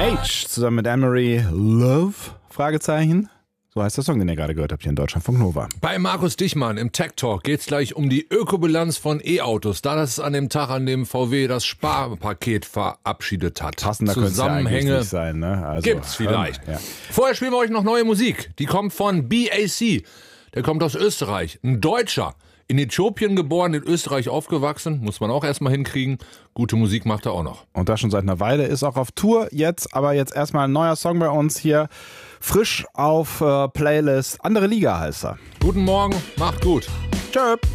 Age zusammen mit Anne-Marie Love? Fragezeichen. So heißt der Song, den ihr gerade gehört habt hier in Deutschlandfunk Nova. Bei Markus Dichmann im Tech Talk geht's gleich um die Ökobilanz von E-Autos. Da das an dem Tag, an dem VW das Sparpaket verabschiedet hat. Passender könnte es ja eigentlich nicht sein, ne? Also, gibt's vielleicht. Ja. Vorher spielen wir euch noch neue Musik. Die kommt von BAC. Der kommt aus Österreich. Ein Deutscher. In Äthiopien geboren, in Österreich aufgewachsen. Muss man auch erstmal hinkriegen. Gute Musik macht er auch noch. Und das schon seit einer Weile. Ist auch auf Tour jetzt. Aber jetzt erstmal ein neuer Song bei uns hier. Frisch auf Playlist. Andere Liga heißt er. Guten Morgen. Macht gut. Tschö.